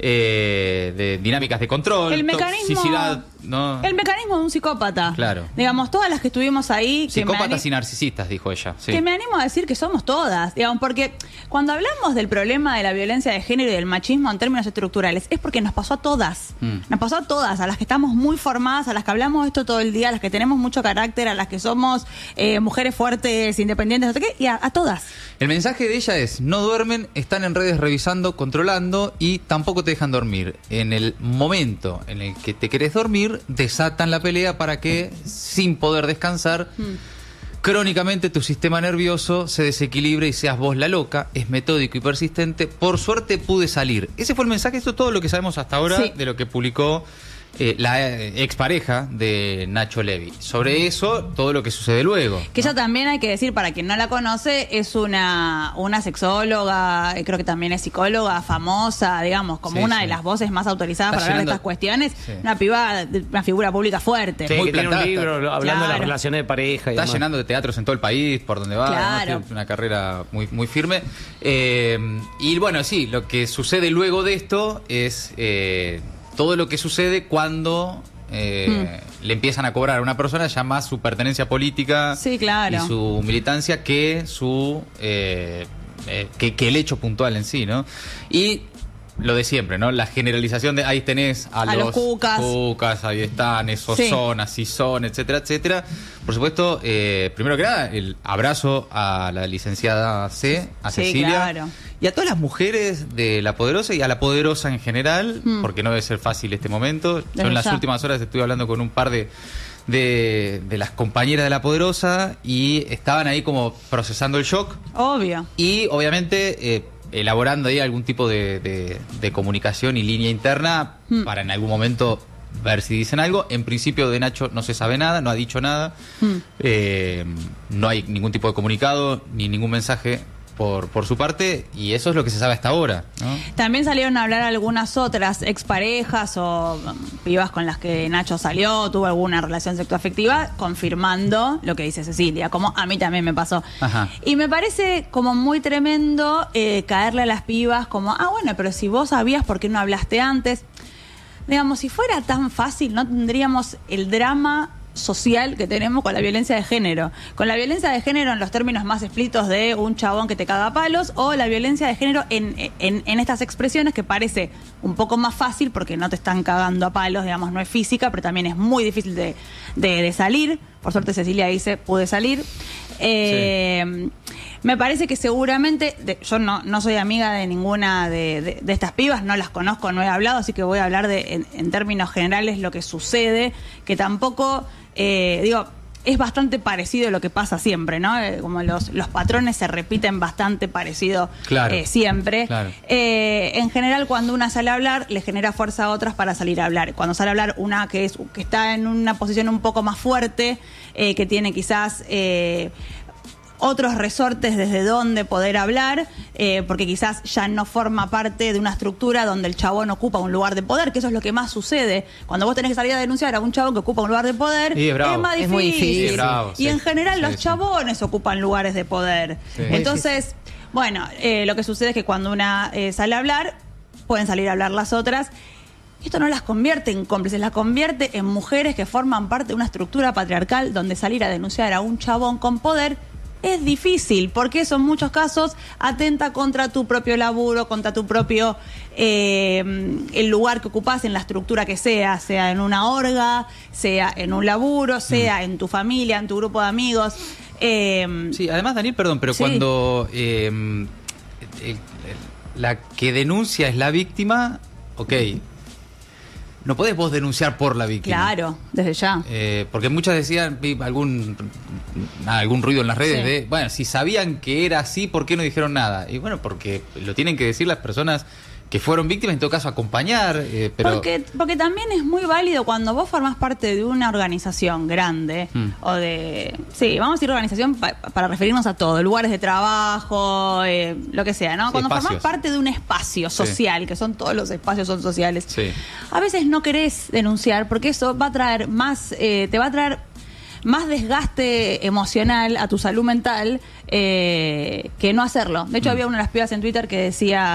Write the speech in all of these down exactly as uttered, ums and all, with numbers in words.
eh, de dinámicas de control, el mecanismo, toxicidad, ¿no? El mecanismo de un psicópata. Claro. Digamos, todas las que estuvimos ahí... Psicópatas y narcisistas, dijo ella. Sí. Que me animo a decir que somos todas, digamos, porque cuando hablamos del problema de la violencia de género y del machismo en términos estructurales, es porque nos pasó a todas. Mm. Nos pasó a todas, a las que estamos muy formadas, a las que hablamos esto todo el día, a las que tenemos mucho carácter, a las que somos eh, mujeres fuertes, independientes, no sé qué, y a, a todas. El mensaje de ella es: no duermen, están en redes revisando, controlando y tampoco te dejan dormir. En el momento en el que te querés dormir, desatan la pelea para que, sin poder descansar, mm. crónicamente tu sistema nervioso se desequilibre y seas vos la loca. Es metódico y persistente. Por suerte pude salir. Ese fue el mensaje. Esto es todo lo que sabemos hasta ahora sí. de lo que publicó Eh, la eh, expareja de Nacho Levi. Sobre eso, todo lo que sucede luego. Que ¿no? ella también, hay que decir, para quien no la conoce, es una, una sexóloga, creo que también es psicóloga, famosa, digamos, como sí, una sí. de las voces más autorizadas Está para hablar de estas cuestiones. Sí. Una piba, una figura pública fuerte. Sí, muy que tiene un libro hablando claro. de las relaciones de pareja. Y Está demás. llenando de teatros en todo el país, por donde va. Claro. Tiene una carrera muy, muy firme. Eh, y bueno, sí, lo que sucede luego de esto es eh, todo lo que sucede cuando... Eh, mm. le empiezan a cobrar a una persona ya más su pertenencia política sí, claro. y su militancia que su eh, eh, que, que el hecho puntual en sí, ¿no? Y lo de siempre, ¿no? La generalización de ahí tenés a, a los, los cucas. cucas, ahí están, esos sí. son, así son, etcétera, etcétera. Por supuesto, eh, primero que nada, el abrazo a la licenciada C, a sí, Cecilia. Claro. Y a todas las mujeres de La Poderosa y a La Poderosa en general, mm. porque no debe ser fácil este momento. Desde Yo en las ya. últimas horas estuve hablando con un par de, de, de las compañeras de La Poderosa y estaban ahí como procesando el shock. Obvio. Y obviamente eh, elaborando ahí algún tipo de, de, de comunicación y línea interna mm. para en algún momento ver si dicen algo. En principio de Nacho no se sabe nada, no ha dicho nada. Mm. Eh, no hay ningún tipo de comunicado ni ningún mensaje Por, por su parte, y eso es lo que se sabe hasta ahora, ¿no? También salieron a hablar algunas otras exparejas o pibas con las que Nacho salió, tuvo alguna relación sexoafectiva, confirmando lo que dice Cecilia, como a mí también me pasó. Ajá. Y me parece como muy tremendo eh, caerle a las pibas como, ah, bueno, pero si vos sabías, ¿por qué no hablaste antes? Digamos, si fuera tan fácil, no tendríamos el drama social que tenemos con la violencia de género. Con la violencia de género en los términos más explícitos de un chabón que te caga a palos, o la violencia de género en, en, en estas expresiones que parece un poco más fácil porque no te están cagando a palos, digamos, no es física, pero también es muy difícil de, de, de salir. Por suerte Cecilia dice, pude salir. Eh, sí. Me parece que seguramente, de, yo no, no soy amiga de ninguna de, de, de estas pibas, no las conozco, no he hablado, así que voy a hablar de en, en términos generales lo que sucede, que tampoco, eh, digo, es bastante parecido a lo que pasa siempre, ¿no? Eh, como los, los patrones se repiten bastante parecido claro, eh, siempre. Claro. Eh, en general, cuando una sale a hablar, le genera fuerza a otras para salir a hablar. Cuando sale a hablar una que, es, que está en una posición un poco más fuerte, eh, que tiene quizás... Eh, otros resortes desde donde poder hablar, eh, porque quizás ya no forma parte de una estructura donde el chabón ocupa un lugar de poder, que eso es lo que más sucede. Cuando vos tenés que salir a denunciar a un chabón que ocupa un lugar de poder, es, es más difícil. Es muy difícil. Sí, bravo, y sí. en general sí, los sí. chabones ocupan lugares de poder. Sí. Entonces, bueno, eh, lo que sucede es que cuando una eh, sale a hablar, pueden salir a hablar las otras. Esto no las convierte en cómplices, las convierte en mujeres que forman parte de una estructura patriarcal donde salir a denunciar a un chabón con poder es difícil, porque eso en muchos casos atenta contra tu propio laburo, contra tu propio eh, el lugar que ocupás en la estructura que sea, sea en una orga, sea en un laburo, sea mm. en tu familia, en tu grupo de amigos. Eh, sí, además, Daniel, perdón, pero sí. cuando eh, el, el, la que denuncia es la víctima, ok, no podés vos denunciar por la víctima. Claro, desde ya. Eh, porque muchas decían, vi algún algún ruido en las redes sí. de, bueno, si sabían que era así, ¿por qué no dijeron nada? Y bueno, porque lo tienen que decir las personas que fueron víctimas, en todo caso acompañar, eh, pero... Porque, porque también es muy válido cuando vos formás parte de una organización grande, mm. o de... Sí, vamos a decir organización pa, para referirnos a todo, lugares de trabajo, eh, lo que sea, ¿no? Sí, cuando espacios. formás parte de un espacio social, sí. que son todos los espacios son sociales, sí. a veces no querés denunciar porque eso va a traer más, eh, te va a traer más desgaste emocional a tu salud mental eh, que no hacerlo. De hecho, mm. había una de las pibas en Twitter que decía...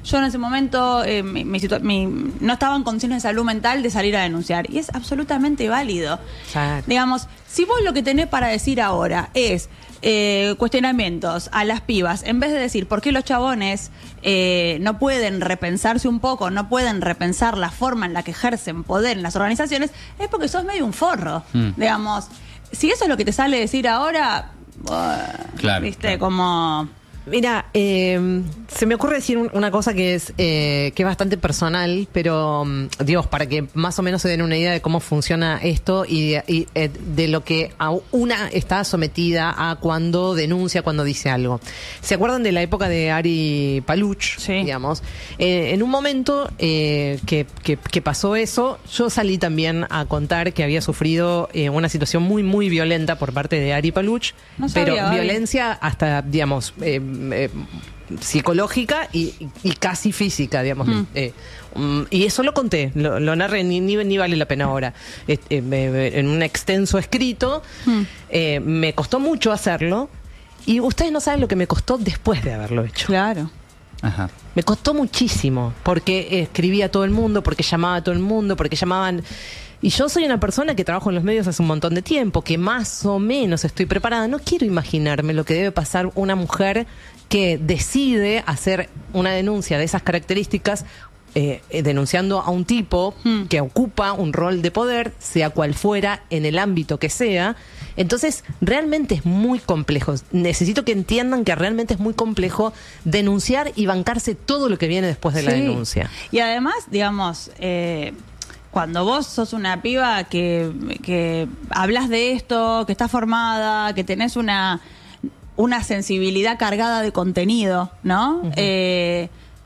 yo en ese momento eh, mi, mi situa- mi- no estaba en condiciones de salud mental de salir a denunciar. Y es absolutamente válido. Claro. Digamos, si vos lo que tenés para decir ahora es eh, cuestionamientos a las pibas, en vez de decir por qué los chabones eh, no pueden repensarse un poco, no pueden repensar la forma en la que ejercen poder en las organizaciones, es porque sos medio un forro. Mm. Digamos, si eso es lo que te sale decir ahora, uh, claro, viste, claro. como... Mira, eh, se me ocurre decir un- una cosa que es eh, que es bastante personal, pero um, Dios, para que más o menos se den una idea de cómo funciona esto y, de, y, eh, de lo que a una está sometida a cuando denuncia, cuando dice algo. ¿Se acuerdan de la época de Ari Paluch? Sí. Digamos. Eh, en un momento eh, que, que, que pasó eso, yo salí también a contar que había sufrido eh, una situación muy, muy violenta por parte de Ari Paluch, No sabía, pero Ari. violencia hasta, digamos, eh, eh, psicológica y, y casi física, digamos. Mm. Eh, um, y eso lo conté, lo, lo narré, ni, ni, ni vale la pena ahora. Este, eh, me- en un extenso escrito, Mm. eh, me costó mucho hacerlo y ustedes no saben lo que me costó después de haberlo hecho. Claro. Ajá. Me costó muchísimo, porque escribía a todo el mundo, porque llamaba a todo el mundo, porque llamaban... Y yo soy una persona que trabajo en los medios hace un montón de tiempo, que más o menos estoy preparada. No quiero imaginarme lo que debe pasar una mujer que decide hacer una denuncia de esas características, eh, eh, denunciando a un tipo Hmm. que ocupa un rol de poder, sea cual fuera, en el ámbito que sea. Entonces, realmente es muy complejo. Necesito que entiendan que realmente es muy complejo denunciar y bancarse todo lo que viene después de la Sí. denuncia. Y además, digamos, eh, cuando vos sos una piba que, que hablas de esto, que estás formada, que tenés una, una sensibilidad cargada de contenido, ¿no? Ujú. Eh,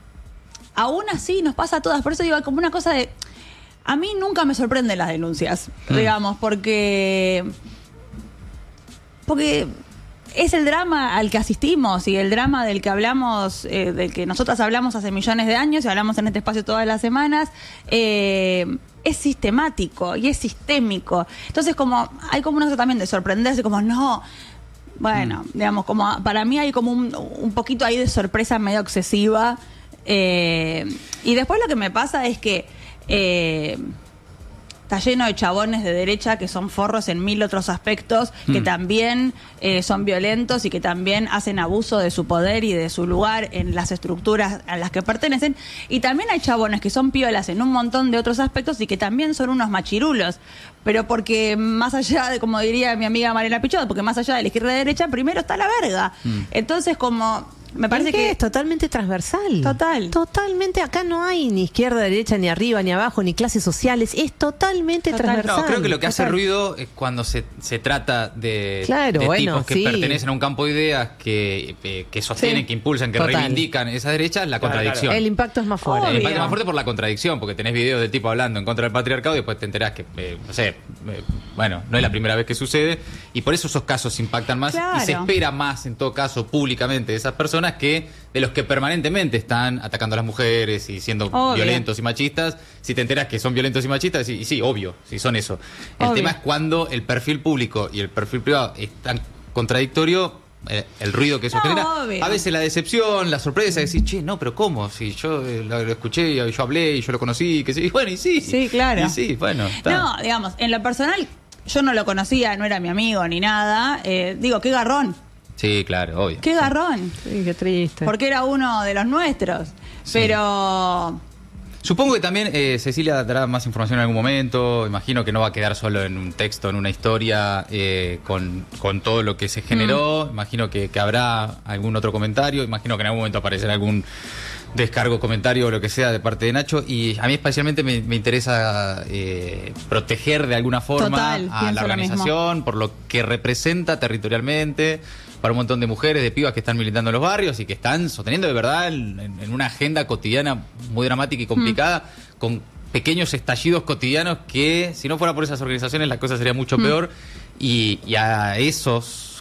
aún así nos pasa a todas. Por eso digo, como una cosa de... A mí nunca me sorprenden las denuncias, Mm. digamos, porque... Porque es el drama al que asistimos y el drama del que hablamos, eh, del que nosotras hablamos hace millones de años y hablamos en este espacio todas las semanas, eh, es sistemático y es sistémico. Entonces, como hay como una cosa también de sorprenderse, como no... Bueno, digamos, como para mí hay como un, un poquito ahí de sorpresa medio excesiva. eh, y después lo que me pasa es que... eh, está lleno de chabones de derecha que son forros en mil otros aspectos, que Mm. también eh, son violentos y que también hacen abuso de su poder y de su lugar en las estructuras a las que pertenecen. Y también hay chabones que son piolas en un montón de otros aspectos y que también son unos machirulos. Pero porque más allá de, como diría mi amiga Mariela Pichot, porque más allá de la izquierda y la derecha, primero está la verga. Mm. Entonces, como... Me parece ¿Es que que... es totalmente transversal. Total. Totalmente. Acá no hay ni izquierda, derecha, ni arriba, ni abajo, ni clases sociales. Es totalmente Total. transversal. No, creo que lo que hace Total. ruido es cuando se, se trata de, Claro, de bueno, tipos que sí. pertenecen a un campo de ideas que, eh, que sostienen, Sí. que impulsan, que Total. reivindican esa derecha, la Claro, contradicción. El impacto es más fuerte. El Obvio. impacto más fuerte por la contradicción, porque tenés videos del tipo hablando en contra del patriarcado y después te enterás que, eh, no sé, eh, bueno, no es la primera vez que sucede, y por eso esos casos impactan más Claro. y se espera más, en todo caso, públicamente de esas personas que de los que permanentemente están atacando a las mujeres y siendo Obvio. violentos y machistas. Si te enterás que son violentos y machistas, y, y sí, obvio, si son eso. El Obvio. tema es cuando el perfil público y el perfil privado es tan contradictorio, eh, el ruido que eso No, genera. obvio. A veces la decepción, la sorpresa, decir, che, no, pero ¿cómo? Si yo eh, lo, lo escuché, y yo hablé y yo lo conocí, que sí, y bueno, y sí. Sí, claro. Y sí, bueno. está. No, digamos, en lo personal, yo no lo conocía, no era mi amigo ni nada. Eh, digo, qué garrón, Sí, claro, obvio. qué garrón. Sí, qué triste. Porque era uno de los nuestros. Sí. Pero... Supongo que también eh, Cecilia dará más información en algún momento. Imagino que no va a quedar solo en un texto, en una historia, eh, con, con todo lo que se generó. Imagino que, que habrá algún otro comentario. Imagino que en algún momento aparecerá algún descargo, comentario o lo que sea de parte de Nacho. Y a mí especialmente me, me interesa eh, proteger de alguna forma Total, a pienso la lo organización por lo que representa territorialmente para un montón de mujeres, de pibas que están militando en los barrios y que están sosteniendo de verdad en, en una agenda cotidiana muy dramática y complicada, Mm. con pequeños estallidos cotidianos que si no fuera por esas organizaciones la cosa sería mucho Mm. peor. Y, y a esos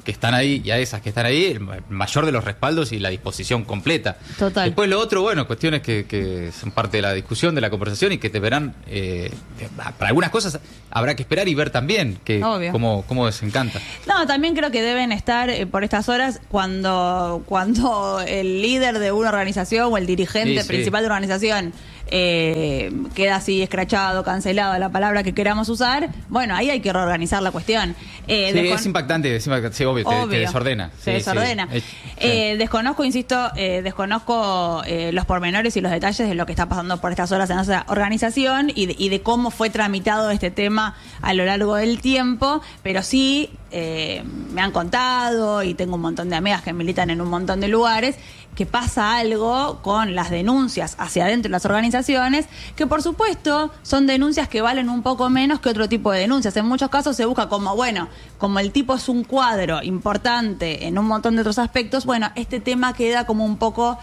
que están ahí y a esas que están ahí el mayor de los respaldos y la disposición completa. Total. Después lo otro, bueno, cuestiones que, que son parte de la discusión, de la conversación y que te verán, eh, para algunas cosas habrá que esperar y ver también que Obvio. cómo, cómo desencanta. No, también creo que deben estar eh, por estas horas cuando, cuando el líder de una organización o el dirigente Sí, principal sí. de una organización eh, queda así escrachado, cancelado, la palabra que queramos usar, bueno, ahí hay que reorganizar la cuestión. Eh, Sí, descon- es impactante, es impactante, sí, obvio, te- Te, Obvio. desordena. Se Sí, desordena. sí. Es- Eh, desconozco, insisto, eh, desconozco eh, los pormenores y los detalles de lo que está pasando por estas horas en esa organización y de, y de cómo fue tramitado este tema a lo largo del tiempo, pero sí eh, me han contado y tengo un montón de amigas que militan en un montón de lugares que pasa algo con las denuncias hacia adentro de las organizaciones, que por supuesto son denuncias que valen un poco menos que otro tipo de denuncias. En muchos casos se busca como, bueno, como el tipo es un cuadro importante en un montón de otros aspectos, bueno, este tema queda como un poco,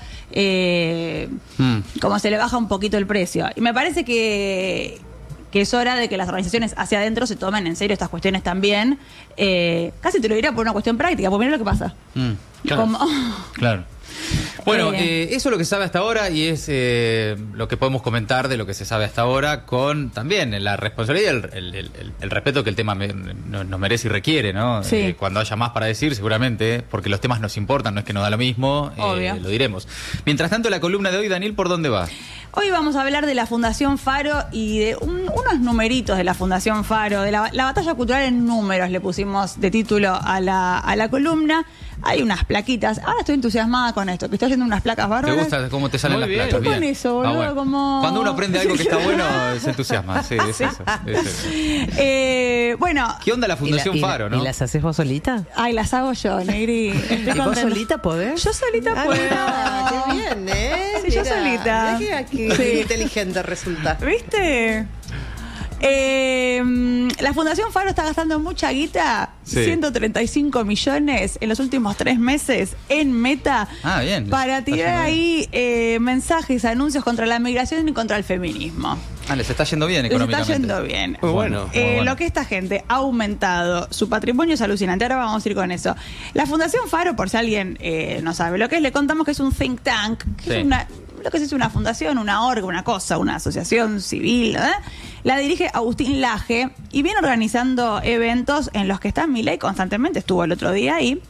eh, Mm. como se le baja un poquito el precio. Y me parece que que es hora de que las organizaciones hacia adentro se tomen en serio estas cuestiones también. Eh, casi te lo diría por una cuestión práctica, porque mira lo que pasa. Mm, claro. Como- Claro. Bueno, Eh, eh, eso es lo que se sabe hasta ahora y es eh, lo que podemos comentar de lo que se sabe hasta ahora con también la responsabilidad y el, el- el- el respeto que el tema me- no- nos merece y requiere, ¿no? Sí. Eh, cuando haya más para decir, seguramente, porque los temas nos importan, no es que nos da lo mismo, eh, Obvio. lo diremos. Mientras tanto, la columna de hoy, Daniel, ¿por dónde va? Hoy vamos a hablar de la Fundación Faro y de un- unos numeritos de la Fundación Faro, de la, la batalla cultural en números, le pusimos de título a la, a la columna. Hay unas plaquitas. Ahora estoy entusiasmada con esto, que estoy haciendo unas placas ¿Te bárbaras. gusta cómo te salen Muy las bien. placas? Estoy con eso, boludo, como- Cuando uno aprende algo que está bueno, se entusiasma. Sí, es eso. Es eso. Eh, bueno, ¿Qué onda la Fundación ¿Y la- y la- Faro, no? ¿Y las haces vos solita? ay, las hago yo, Negri. Estoy ¿Y vos contenta. solita podés? Yo solita Ah, puedo. mirá, qué bien, ¿eh? Sí, yo Mirá, solita. mirá qué, qué Sí. inteligente resulta. ¿Viste? Eh, la Fundación Faro está gastando mucha guita, Sí. ciento treinta y cinco millones en los últimos tres meses en Meta, Ah, bien, para les está tirar yendo ahí eh, mensajes, anuncios contra la migración y contra el feminismo. Ah, les está yendo bien Les está económicamente. yendo bien. Muy bueno. Eh, Muy bueno. Lo que esta gente ha aumentado, su patrimonio es alucinante. Ahora vamos a ir con eso. La Fundación Faro, por si alguien eh, no sabe lo que es, le contamos que es un think tank, que Sí. es una, lo que es una fundación, una orga, una cosa, una asociación civil. ¿eh? La dirige Agustín Laje y viene organizando eventos en los que está Milei constantemente, estuvo el otro día ahí.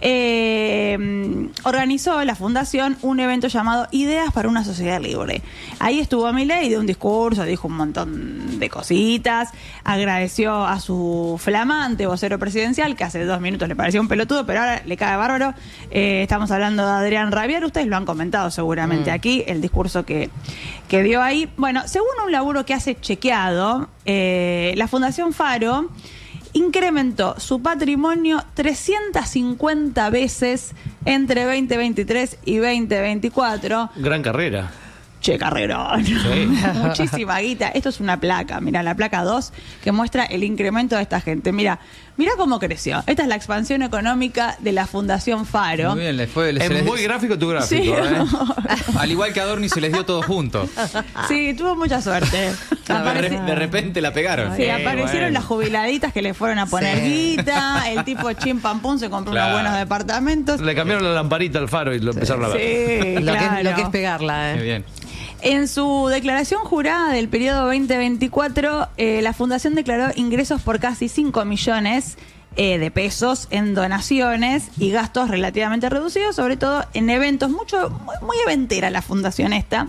Eh, organizó la fundación un evento llamado Ideas para una Sociedad Libre. Ahí estuvo Milei, dio un discurso, dijo un montón de cositas, agradeció a su flamante vocero presidencial, que hace dos minutos le parecía un pelotudo, pero ahora le cae bárbaro. Eh, estamos hablando de Adrián Rabier, ustedes lo han comentado seguramente Mm. aquí, el discurso que, que dio ahí. Bueno, según un laburo que hace chequeado, eh, la Fundación Faro incrementó su patrimonio trescientas cincuenta veces entre veinte veintitrés y veinte veinticuatro. Gran carrera. Che, carrerón. Muchísima guita. Esto es una placa, mira, la placa dos, que muestra el incremento de esta gente. Mira, mira cómo creció. Esta es la expansión económica de la Fundación Faro. Muy bien, les fue. les- Es se les- muy gráfico tu gráfico, Sí. ¿eh? Al igual que a Adorni se les dio todo junto. Sí, tuvo mucha suerte. De, Aparece- re- de repente la pegaron. Sí, Eh, aparecieron bueno. las jubiladitas que le fueron a poner Sí. guita. El tipo Chim Pam Pum se compró Claro. unos buenos departamentos. Le cambiaron la lamparita al faro y lo empezaron a ver. Sí, Lo, que, claro. lo que es pegarla, Muy ¿eh? bien. En su declaración jurada del periodo veinte veinticuatro, eh, la Fundación declaró ingresos por casi cinco millones eh, de pesos en donaciones y gastos relativamente reducidos, sobre todo en eventos, mucho muy, muy eventera la Fundación esta.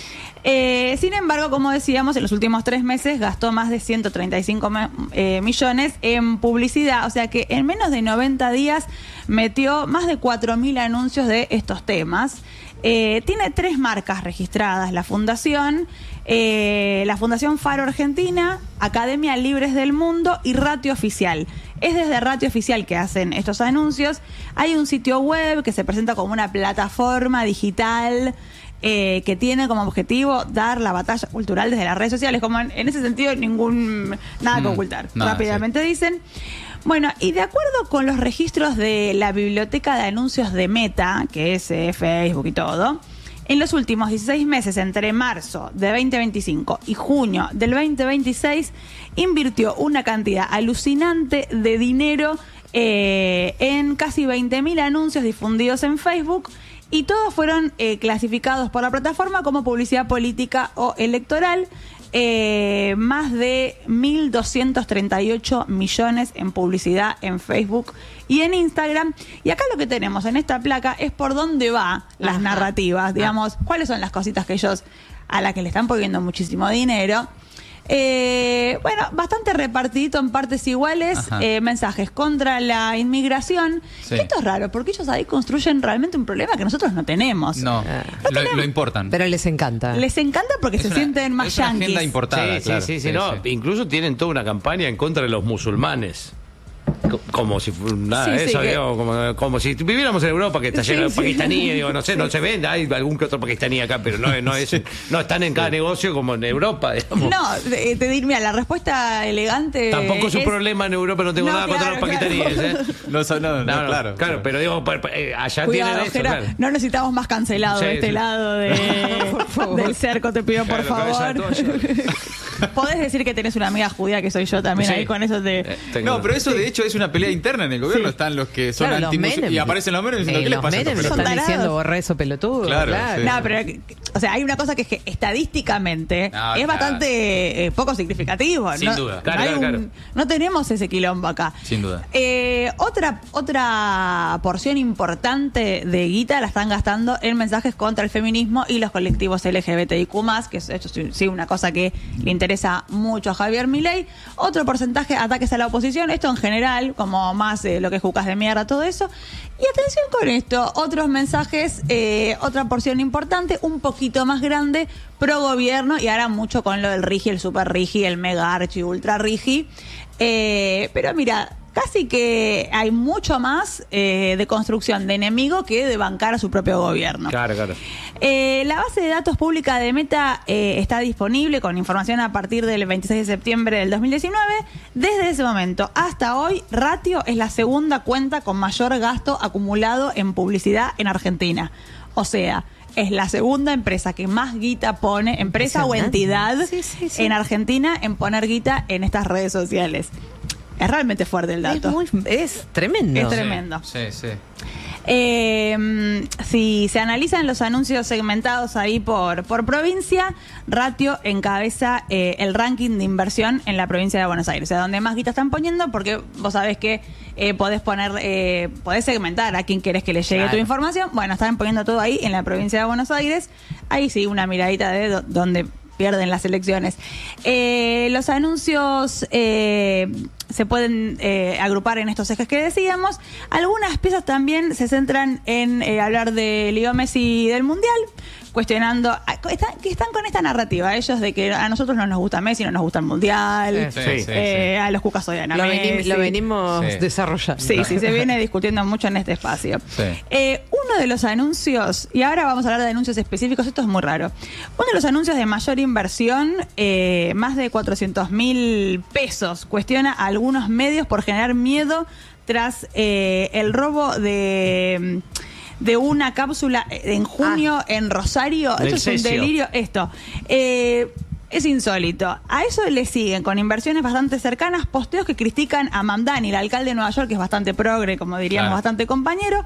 Eh, sin embargo, como decíamos, en los últimos tres meses gastó más de ciento treinta y cinco me- eh, millones en publicidad, o sea que en menos de noventa días metió más de cuatro mil anuncios de estos temas. Eh, tiene tres marcas registradas la fundación, eh, la Fundación Faro Argentina, Academia Libres del Mundo y Ratio Oficial. Es desde Ratio Oficial que hacen estos anuncios. Hay un sitio web que se presenta como una plataforma digital eh, que tiene como objetivo dar la batalla cultural desde las redes sociales. Como en, en ese sentido, ningún nada que Mm, ocultar. nada, Rápidamente dicen. Bueno, y de acuerdo con los registros de la biblioteca de anuncios de Meta, que es eh, Facebook y todo, en los últimos dieciséis meses, entre marzo de veinte veinticinco y junio del veinte veintiséis, invirtió una cantidad alucinante de dinero eh, en casi veinte mil anuncios difundidos en Facebook, y todos fueron eh, clasificados por la plataforma como publicidad política o electoral. Eh, más de mil doscientos treinta y ocho millones en publicidad en Facebook y en Instagram. Y acá lo que tenemos en esta placa es por dónde va las Ajá. narrativas, digamos, cuáles son las cositas que ellos, a las que le están poniendo muchísimo dinero. Eh, bueno, bastante repartidito en partes iguales, eh, mensajes contra la inmigración. Sí. Que esto es raro, porque ellos ahí construyen realmente un problema que nosotros no tenemos. No, Ah. No lo, tenemos- lo importan. Pero les encanta. Les encanta porque Es se una- sienten más es una agenda yanquis. importada, Sí, claro. sí, sí, sí, no. Incluso tienen toda una campaña en contra de los musulmanes. Co- Como si fuera nada, Sí, sí, eso, que- digo, como, como si viviéramos en Europa, que está Sí, lleno de sí. pakistaníes, digo, no sé, no se vende, hay algún que otro pakistaní acá, pero no, no es, no están en cada negocio como en Europa, digamos. No, te, te diría, mira, la respuesta elegante. Tampoco es un problema en Europa, no tengo No, nada contra claro, los pakistaníes, claro. ¿eh? No, no, no, No, no, claro. claro, pero digo, per- per- eh, allá Cuidado, tienen eso, Jera, claro. no necesitamos más cancelado Sí, de este sí. lado de, Por favor. del cerco, te pido por Claro, cabeza de favor. Podés decir que tenés una amiga judía que soy yo también, Sí. ahí con eso te... Eh, tengo- No, pero eso de hecho es una pelea interna en el gobierno. Sí. Están los que son Claro, los anti Menem. y aparecen los memes diciendo Eh, ¿qué les los pasa a estos Menem pelotudos? Son están tarados. diciendo borra eso pelotudo. Claro, Claro. sí. No, pero, o sea, hay una cosa que es que estadísticamente No, es claro. bastante eh, poco significativo. Sin no, duda. no Claro, hay claro, un- claro. no tenemos ese quilombo acá. Sin duda. Eh, otra, otra porción importante de guita la están gastando en mensajes contra el feminismo y los colectivos L G B T I Q más, que es esto sí, sí una cosa que le interesa mucho a Javier Milei. Otro porcentaje, ataques a la oposición, esto en general, como más eh, lo que es jucas de mierda, todo eso. Y atención con esto, otros mensajes, eh, otra porción importante, un poquito más grande, pro gobierno, y ahora mucho con lo del Rigi, el super Rigi, el mega archi, ultra Rigi. Eh, pero mira, casi que hay mucho más eh, de construcción de enemigo que de bancar a su propio gobierno. Claro, claro. Eh, la base de datos pública de Meta eh, está disponible con información a partir del veintiséis de septiembre del dos mil diecinueve. Desde ese momento hasta hoy, Ratio es la segunda cuenta con mayor gasto acumulado en publicidad en Argentina. O sea, es la segunda empresa que más guita pone, empresa o entidad Sí, sí, sí. en Argentina, en poner guita en estas redes sociales. Es realmente fuerte el Es, dato. muy- es tremendo. Es tremendo. Sí, sí. Eh, si se analizan los anuncios segmentados ahí por, por provincia, Ratio encabeza eh, el ranking de inversión en la provincia de Buenos Aires, o sea, donde más guita están poniendo, porque vos sabés que eh, podés poner, eh, podés segmentar a quién querés que le llegue Claro. tu información. Bueno, están poniendo todo ahí en la provincia de Buenos Aires. Ahí sí, una miradita de do- donde pierden las elecciones. Eh, los anuncios eh, se pueden eh, agrupar en estos ejes que decíamos. Algunas piezas también se centran en eh, hablar de Leo Messi y del Mundial, cuestionando, ah, están, que están con esta narrativa ellos de que a nosotros no nos gusta Messi, no nos gusta el Mundial, Sí, Sí. sí, eh, a los cucas odian a Lo, Messi. venim- lo venimos Sí. desarrollando. Sí, sí, se viene discutiendo mucho en este espacio. Sí. Eh, uno de los anuncios, y ahora vamos a hablar de anuncios específicos, esto es muy raro. Uno de los anuncios de mayor inversión, eh, más de cuatrocientos mil pesos, cuestiona a algunos medios por generar miedo tras eh, el robo de... de una cápsula en junio en Rosario. Del Esto es un Cesio. delirio. Esto. Eh, es insólito. A eso le siguen con inversiones bastante cercanas posteos que critican a Mamdani, el alcalde de Nueva York, que es bastante progre, como diríamos, Claro. bastante compañero.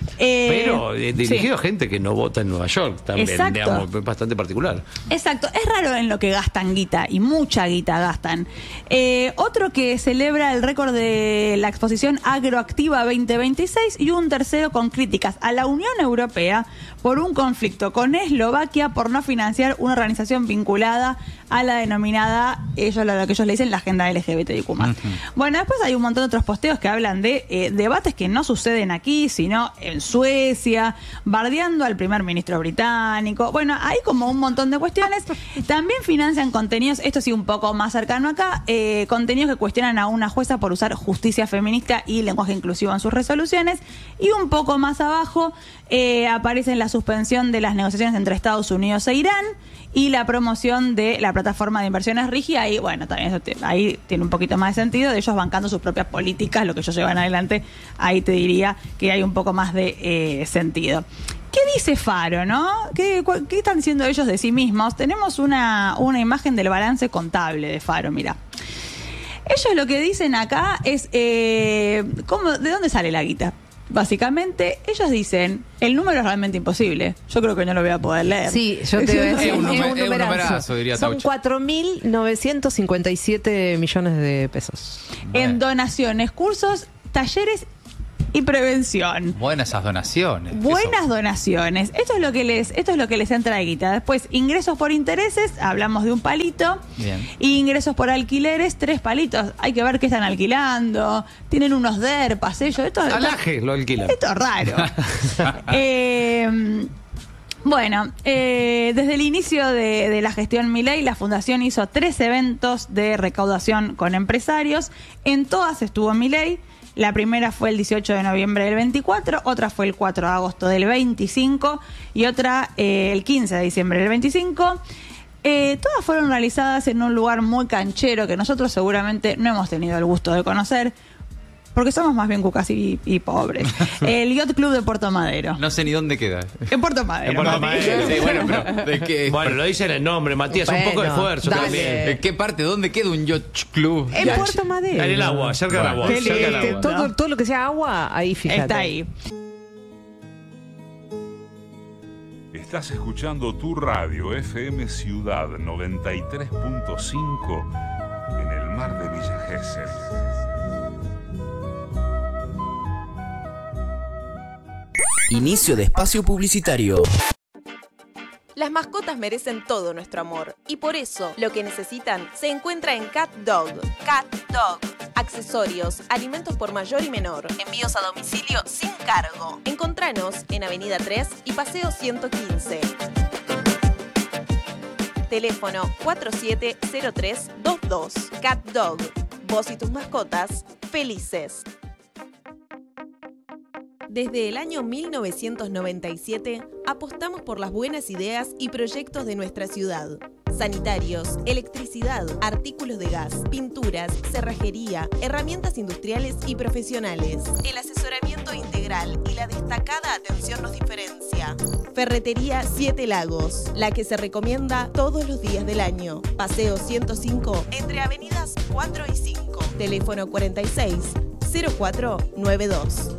Eh, Pero eh, dirigido a gente que no vota en Nueva York también, Exacto. digamos, es bastante particular. Exacto, es raro en lo que gastan guita, y mucha guita gastan. Eh, otro que celebra el récord de la exposición Agroactiva veinte veintiséis, y un tercero con críticas a la Unión Europea por un conflicto con Eslovaquia por no financiar una organización vinculada a la denominada, ellos lo que ellos le dicen, la agenda L G B T I Q más. Ujú. Bueno, después hay un montón de otros posteos que hablan de eh, debates que no suceden aquí, sino en Suecia, bardeando al primer ministro británico. Bueno, hay como un montón de cuestiones. También financian contenidos, esto sí un poco más cercano acá, eh, contenidos que cuestionan a una jueza por usar justicia feminista y lenguaje inclusivo en sus resoluciones. Y un poco más abajo eh, aparece la suspensión de las negociaciones entre Estados Unidos e Irán y la promoción de la plataforma de inversiones Rigi. Ahí, bueno, también eso te- ahí tiene un poquito más de sentido, de ellos bancando sus propias políticas, lo que ellos llevan adelante, ahí te diría que hay un poco más de eh, sentido. ¿Qué dice Faro, no? ¿Qué, cu- ¿Qué están diciendo ellos de sí mismos? Tenemos una, una imagen del balance contable de Faro, mira. Ellos lo que dicen acá es, eh, ¿cómo, ¿de dónde sale la guita? Básicamente, ellos dicen, el número es realmente imposible. Yo creo que no lo voy a poder leer. Sí, yo te voy a decir, Es un numer- es es un numerazo. numerazo, diría Son Taucho. cuatro mil novecientos cincuenta y siete millones de pesos. En donaciones, cursos, talleres y prevención. Buenas esas donaciones. Buenas Eso. donaciones. Esto es lo que les, esto es lo que les entra de guita. Después, ingresos por intereses, hablamos de un palito. Bien. Y ingresos por alquileres, tres palitos. Hay que ver qué están alquilando. Tienen unos derpas, ellos. Esto, Alaje lo alquilan. esto es raro. eh, bueno, eh, desde el inicio de, de la gestión Milei, la Fundación hizo tres eventos de recaudación con empresarios. En todas estuvo Milei. La primera fue el dieciocho de noviembre del veinticuatro, otra fue el cuatro de agosto del veinticinco y otra eh, el quince de diciembre del veinticinco. Eh, todas fueron realizadas en un lugar muy canchero que nosotros seguramente no hemos tenido el gusto de conocer, porque somos más bien cucas y, y pobres. El Yacht Club de Puerto Madero. No sé ni dónde queda. En Puerto Madero. En Puerto Mati. Madero. Sí, bueno, pero ¿de qué? Bueno, lo dicen el nombre, Matías, un poco de Bueno, esfuerzo dale. también. ¿En qué parte? ¿Dónde queda un yacht club? En Ya, Puerto Madero. En el agua, cerca del agua. Bueno. Cerca del Este, agua. todo, todo lo que sea agua, ahí fíjate. Está ahí. Estás escuchando tu radio F M Ciudad noventa y tres punto cinco en el mar de Villa Gesell. Inicio de espacio publicitario. Las mascotas merecen todo nuestro amor y por eso lo que necesitan se encuentra en Cat Dog. Cat Dog. Accesorios, alimentos por mayor y menor, envíos a domicilio sin cargo. Encontranos en Avenida tres y Paseo ciento quince. Teléfono cuatro siete cero tres dos dos. Cat Dog. Vos y tus mascotas felices. Desde el año mil novecientos noventa y siete apostamos por las buenas ideas y proyectos de nuestra ciudad. Sanitarios, electricidad, artículos de gas, pinturas, cerrajería, herramientas industriales y profesionales. El asesoramiento integral y la destacada atención nos diferencia. Ferretería Siete Lagos, la que se recomienda todos los días del año. Paseo ciento cinco, entre avenidas cuatro y cinco. Teléfono cuarenta y seis cero cuatro noventa y dos.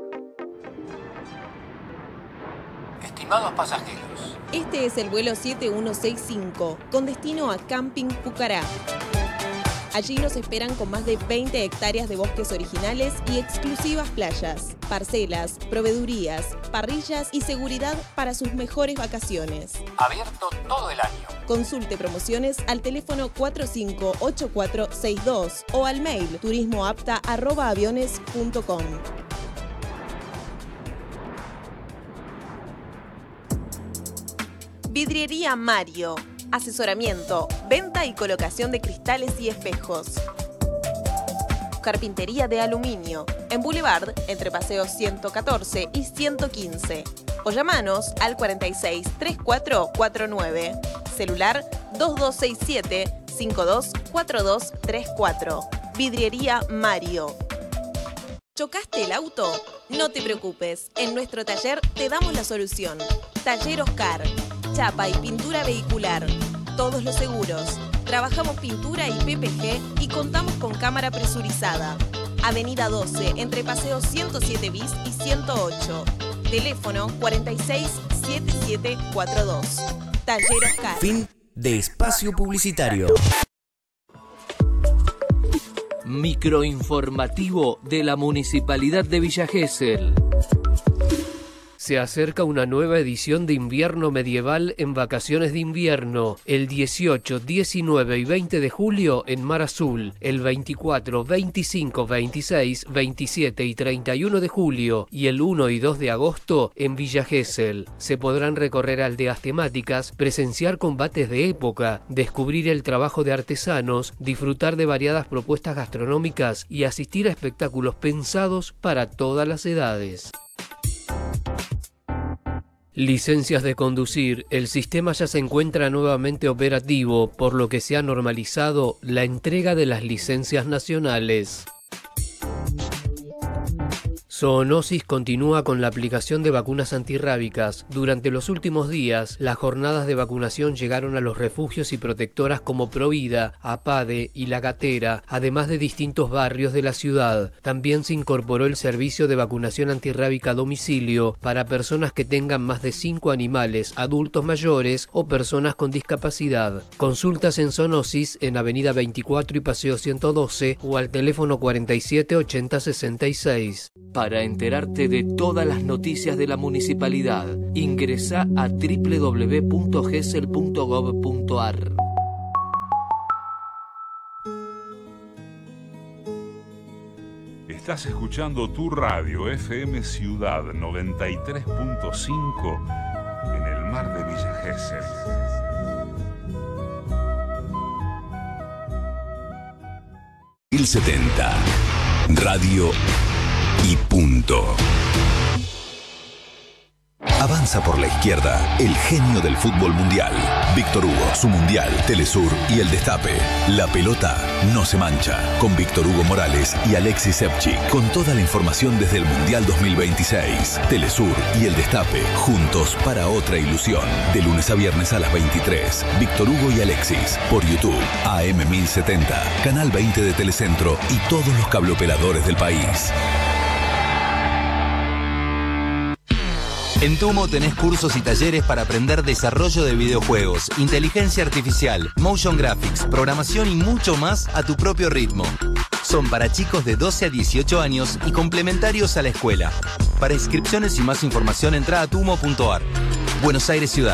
Estimados pasajeros, Este es el vuelo siete uno seis cinco, con destino a Camping Pucará. Allí nos esperan con más de veinte hectáreas de bosques originales y exclusivas playas, parcelas, proveedurías, parrillas y seguridad para sus mejores vacaciones. abierto todo el año. Consulte promociones al teléfono cuatro cinco ocho cuatro seis dos o al mail turismoapta arroba aviones punto com. Vidriería Mario. Asesoramiento, venta y colocación de cristales y espejos. Carpintería de aluminio. En Boulevard, entre Paseo ciento catorce y ciento quince. O llamanos al cuarenta y seis treinta y cuatro cuarenta y nueve. Celular dos dos seis siete cinco dos cuatro dos tres cuatro. Vidriería Mario. ¿Chocaste el auto? No te preocupes, en nuestro taller te damos la solución. Taller Oscar, chapa y pintura vehicular, todos los seguros. Trabajamos pintura y P P G y contamos con cámara presurizada. Avenida doce, entre Paseo ciento siete bis y ciento ocho. Teléfono cuarenta y seis setenta y siete cuarenta y dos. Taller Oscar. Fin de espacio publicitario. Microinformativo de la Municipalidad de Villa Gesell. Se acerca una nueva edición de Invierno Medieval en vacaciones de invierno, el dieciocho, diecinueve y veinte de julio en Mar Azul, el veinticuatro, veinticinco, veintiséis, veintisiete y treinta y uno de julio y el uno y dos de agosto en Villa Gesell. Se podrán recorrer aldeas temáticas, presenciar combates de época, descubrir el trabajo de artesanos, disfrutar de variadas propuestas gastronómicas y asistir a espectáculos pensados para todas las edades. Licencias de conducir. El sistema ya se encuentra nuevamente operativo, por lo que se ha normalizado la entrega de las licencias nacionales. Zoonosis continúa con la aplicación de vacunas antirrábicas. Durante los últimos días, las jornadas de vacunación llegaron a los refugios y protectoras como Provida, APADE y La Gatera, además de distintos barrios de la ciudad. También se incorporó el servicio de vacunación antirrábica a domicilio para personas que tengan más de cinco animales, adultos mayores o personas con discapacidad. Consultas en Zoonosis en Avenida veinticuatro y Paseo ciento doce o al teléfono cuarenta y siete ochenta sesenta y seis. Para enterarte de todas las noticias de la municipalidad, ingresa a doble u doble u doble u punto gesell punto gov punto ar. Estás escuchando tu radio F M Ciudad noventa y tres punto cinco en el mar de Villa Gesell. mil setenta, radio y punto. Avanza por la izquierda el genio del fútbol mundial. Víctor Hugo, su mundial, Telesur y el Destape. La pelota no se mancha. Con Víctor Hugo Morales y Alexis Sepchik. Con toda la información desde el Mundial dos mil veintiséis. Telesur y el Destape. Juntos para otra ilusión. De lunes a viernes a las veintitrés. Víctor Hugo y Alexis. Por YouTube. A M mil setenta. Canal veinte de Telecentro y todos los cableoperadores del país. En Tumo tenés cursos y talleres para aprender desarrollo de videojuegos, inteligencia artificial, motion graphics, programación y mucho más a tu propio ritmo. Son para chicos de doce a dieciocho años y complementarios a la escuela. Para inscripciones y más información entra a tumo punto ar. Buenos Aires Ciudad.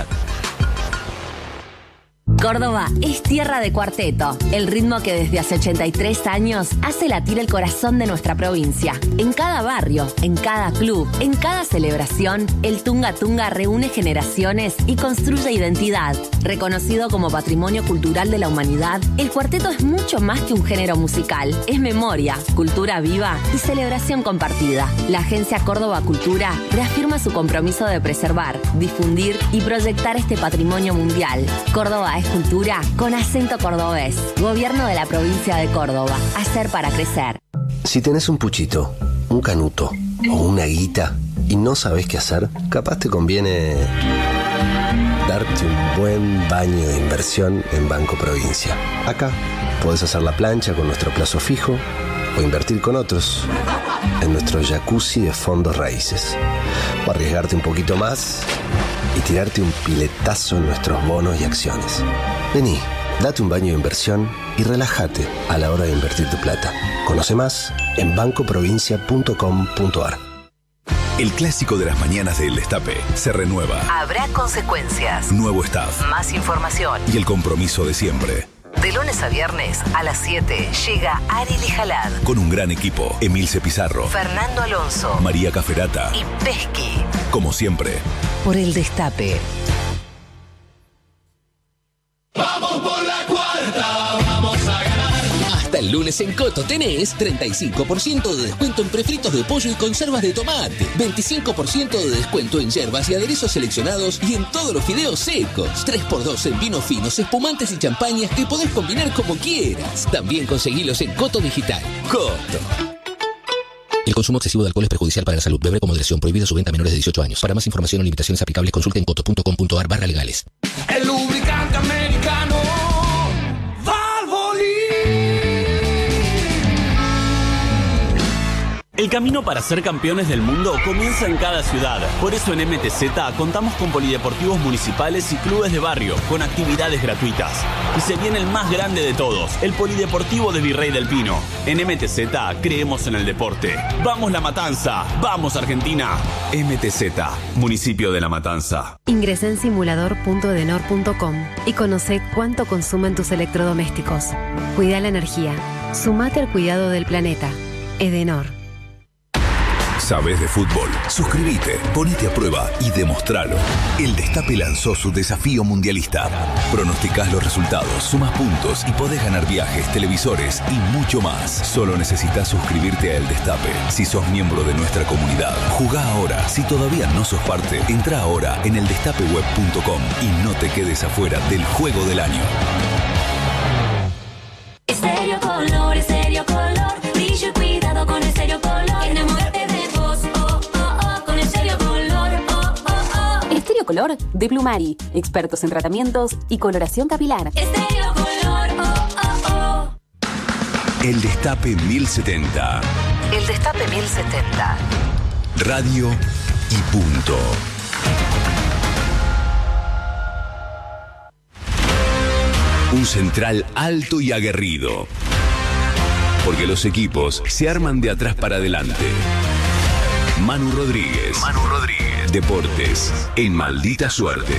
Córdoba es tierra de cuarteto, el ritmo que desde hace ochenta y tres años hace latir el corazón de nuestra provincia. En cada barrio, en cada club, en cada celebración, el Tunga Tunga reúne generaciones y construye identidad. Reconocido como Patrimonio Cultural de la Humanidad, el cuarteto es mucho más que un género musical. Es memoria, cultura viva y celebración compartida. La Agencia Córdoba Cultura reafirma su compromiso de preservar, difundir y proyectar este patrimonio mundial. Córdoba es cultura con acento cordobés. Gobierno de la provincia de Córdoba. Hacer para crecer. Si tenés un puchito, un canuto o una guita y no sabés qué hacer, capaz te conviene darte un buen baño de inversión en Banco Provincia. Acá podés hacer la plancha con nuestro plazo fijo o invertir con otros en nuestro jacuzzi de fondos raíces. O arriesgarte un poquito más y tirarte un piletazo en nuestros bonos y acciones. Vení, date un baño de inversión y relájate a la hora de invertir tu plata. Conoce más en banco provincia punto com punto ar. El clásico de las mañanas del Destape se renueva. Habrá consecuencias. Nuevo staff. Más información. Y el compromiso de siempre. De lunes a viernes a las siete llega Arely Jalad. Con un gran equipo. Emilce Pizarro. Fernando Alonso. María Caferata. Y Pesqui. Como siempre. Por el Destape. Vamos por la cuarta, vamos a ganar. Hasta el lunes en Coto tenés treinta y cinco por ciento de descuento en prefritos de pollo y conservas de tomate, veinticinco por ciento de descuento en yerbas y aderezos seleccionados y en todos los fideos secos, tres por dos en vinos finos, espumantes y champañas que podés combinar como quieras. También conseguilos en Coto Digital. Coto. El consumo excesivo de alcohol es perjudicial para la salud. Beber con moderación. Prohibida su venta a menores de dieciocho años. Para más información o limitaciones aplicables, consulte en coto punto com punto ar barra legales. El lubricante americano El camino para ser campeones del mundo comienza en cada ciudad. Por eso en M T Z contamos con polideportivos municipales y clubes de barrio, con actividades gratuitas. Y se viene el más grande de todos, el Polideportivo de Virrey del Pino. En M T Z creemos en el deporte. ¡Vamos La Matanza! ¡Vamos Argentina! M T Z, Municipio de La Matanza. Ingresa en simulador punto edenor punto com y conoce cuánto consumen tus electrodomésticos. Cuida la energía. Sumate al cuidado del planeta. Edenor. ¿Sabés de fútbol? Suscríbete, ponete a prueba y demostralo. El Destape lanzó su desafío mundialista. Pronosticás los resultados, sumas puntos y podés ganar viajes, televisores y mucho más. Solo necesitas suscribirte a El Destape. Si sos miembro de nuestra comunidad, jugá ahora. Si todavía no sos parte, entra ahora en el destape web punto com y no te quedes afuera del juego del año. Estéreo Color, Estéreo Color, brillo y cuidado con Estéreo Color. Enamórate de vos Color de Plumari, expertos en tratamientos y coloración capilar. Estéreo Color, oh, oh, oh. El Destape mil setenta. El Destape mil setenta. Radio y punto. Un central alto y aguerrido. Porque los equipos se arman de atrás para adelante. Manu Rodríguez. Manu Rodríguez. Deportes en Maldita Suerte.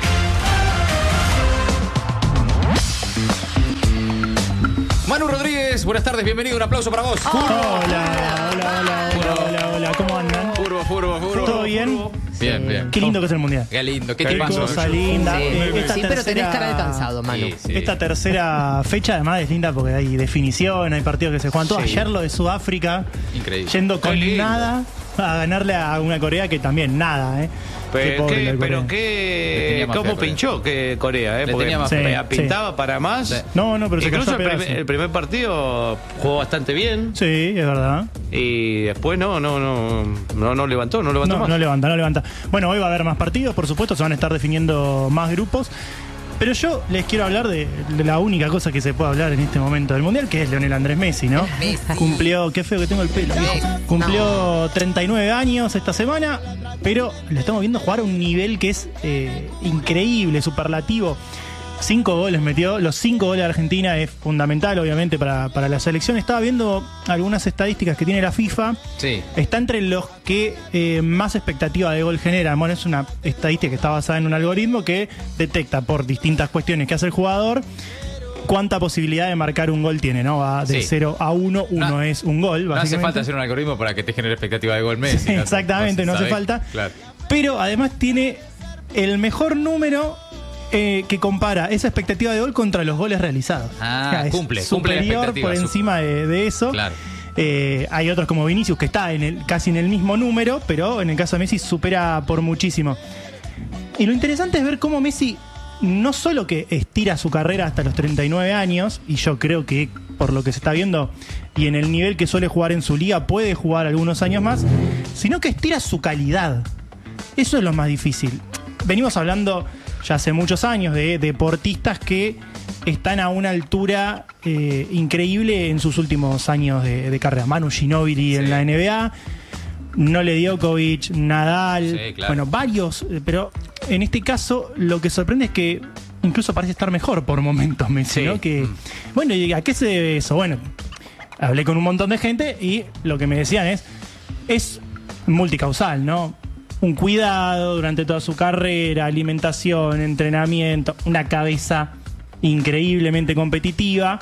Manu Rodríguez, buenas tardes, bienvenido, un aplauso para vos. Hola, hola, hola, hola, hola, hola, ¿cómo andan? Furbo, furbo, furbo. ¿Todo bien? Bien, bien. Qué lindo que es el Mundial. Qué lindo, qué, Qué tipazo. cosa linda. Sí, Eh, esta sí, pero tenés tercera- cara de cansado, Manu. Sí, sí. Esta tercera fecha además es linda porque hay definición, hay partidos que se juegan todo. Sí. Ayer lo de Sudáfrica, Increíble. yendo con Qué lindo. nada a ganarle a una Corea que también nada, ¿eh? Qué Pero, pobre qué, la Corea. pero Le qué, tenía más fe ¿cómo a Corea. pinchó que Corea? Eh? Le Porque tenía más fe. eh, Sí, pintaba para más. Sí. No, no, pero se Incluso cayó el a primer, pedazos. el primer partido jugó bastante bien Sí, es verdad. y después no, no, no, no, no levantó, no levantó No, más. no levanta, no levanta. Bueno, hoy va a haber más partidos, por supuesto, se van a estar definiendo más grupos. Pero yo les quiero hablar de, de la única cosa que se puede hablar en este momento del Mundial, que es Lionel Andrés Messi, ¿no? Messi. Cumplió, qué feo que tengo el pelo. Cumplió treinta y nueve años esta semana, pero lo estamos viendo jugar a un nivel que es eh, increíble, superlativo. Cinco goles metió, los cinco goles de Argentina es fundamental, obviamente, para, para la selección. Estaba viendo algunas estadísticas que tiene la FIFA. Sí. Está entre los que eh, más expectativa de gol generan. Bueno, es una estadística que está basada en un algoritmo que detecta por distintas cuestiones que hace el jugador cuánta posibilidad de marcar un gol tiene, ¿no? Va de Sí. cero a uno, uno No- es un gol, No hace básicamente. falta hacer un algoritmo para que te genere expectativa de gol Messi. Sí, ¿no? exactamente, no hace ¿Sabés? falta. Claro. Pero además tiene el mejor número eh, que compara esa expectativa de gol contra los goles realizados. Ah, es cumple, cumple la superior expectativa, por su- encima de, de eso. Claro. Eh, hay otros como Vinicius que está en el, casi en el mismo número, pero en el caso de Messi supera por muchísimo. Y lo interesante es ver cómo Messi no solo que estira su carrera hasta los treinta y nueve años, y yo creo que por lo que se está viendo y en el nivel que suele jugar en su liga puede jugar algunos años más, sino que estira su calidad. Eso es lo más difícil. Venimos hablando ya hace muchos años de deportistas que están a una altura eh, increíble en sus últimos años de, de carrera. Manu Ginóbili en la N B A, Nole Djokovic, Nadal, Sí, claro. bueno, varios, eh, pero en este caso lo que sorprende es que incluso parece estar mejor por momentos Messi, Sí. ¿no? Que, bueno, ¿y a qué se debe eso? Bueno, hablé con un montón de gente y lo que me decían es, es multicausal, ¿no? Un cuidado durante toda su carrera, alimentación, entrenamiento, una cabeza increíblemente competitiva.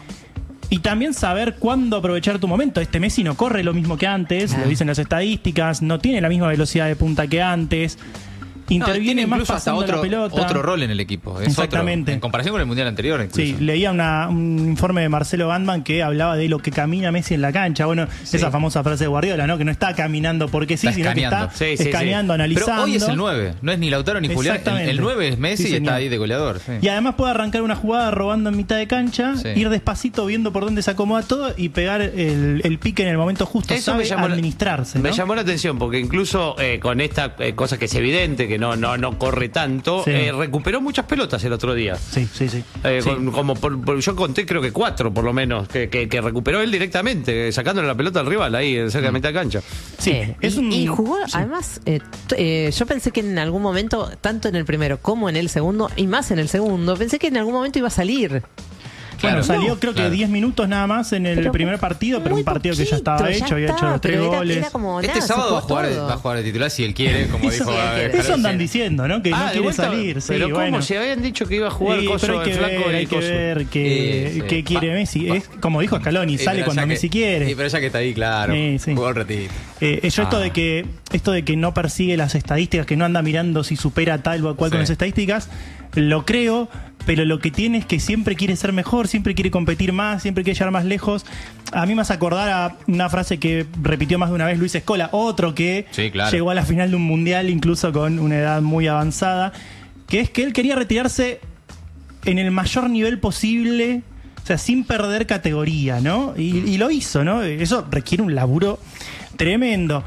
Y también saber cuándo aprovechar tu momento. Este Messi no corre lo mismo que antes, lo dicen las estadísticas, no tiene la misma velocidad de punta que antes. Interviene No, tiene más incluso hasta pasando otro, la pelota. otro rol en el equipo. Es Exactamente. otro, en comparación con el Mundial anterior, incluso. Sí, leía una- un informe de Marcelo Gandman que hablaba de lo que camina Messi en la cancha. Bueno, Sí. esa famosa frase de Guardiola, ¿no? Que no está caminando porque sí, Está sino que escaneando. está Sí, sí, sí. escaneando, analizando. Pero hoy es el nueve, no es ni Lautaro ni Julián. El, Exactamente. el nueve es Messi Sí, y está señor. ahí de goleador. sí. Y además puede arrancar una jugada robando en mitad de cancha, Sí. ir despacito viendo por dónde se acomoda todo y pegar el, el pique en el momento justo. Eso Sabe me llamó, la- administrarse, me ¿no? llamó la atención porque incluso eh, con esta eh, cosa que es evidente, que no, no, no corre tanto, Sí. eh, recuperó muchas pelotas el otro día. Sí, sí, sí. Eh, Sí. con- como por- por- yo conté creo que cuatro por lo menos, que, que- que recuperó él directamente, eh, sacándole la pelota al rival ahí, cerca de mitad de cancha. Sí, Eh, es y, un- y jugó, además, eh, t- eh, yo pensé que en algún momento, tanto en el primero como en el segundo, y más en el segundo, pensé que en algún momento iba a salir. Bueno, Claro. salió No, creo que claro. diez minutos nada más en el Pero primer partido, pero muy un partido que ya estaba poquito, ya hecho, había está, hecho los tres pero era- goles. era como, Este nada, se sábado va a, jugó jugar, todo. va a jugar de titular si él quiere, como Eso, dijo. eh, eso Javier andan Sena. diciendo, ¿no? Que Ah, no de quiere vuelta, salir. Sí, pero como bueno. si habían dicho que iba a jugar Sí, coso, pero hay que el flaco ver, y hay que coso. ver qué, Sí, sí. qué quiere Va- Messi. va- Es como dijo Scaloni, Sí, sale pero cuando ya que- Messi quiere. Sí, pero ya que está ahí, claro. Sí, sí. Jugó un ratito. Eh, yo esto Ah. de que esto de que no persigue las estadísticas, que no anda mirando si supera tal o cual Sí. con las estadísticas, lo creo, pero lo que tiene es que siempre quiere ser mejor, siempre quiere competir más, siempre quiere llegar más lejos. A mí me hace acordar a una frase que repitió más de una vez Luis Escola, otro que Sí, claro. llegó a la final de un mundial incluso con una edad muy avanzada, que es que él quería retirarse en el mayor nivel posible, o sea, sin perder categoría, ¿no? Y, y lo hizo, ¿no? Eso requiere un laburo tremendo.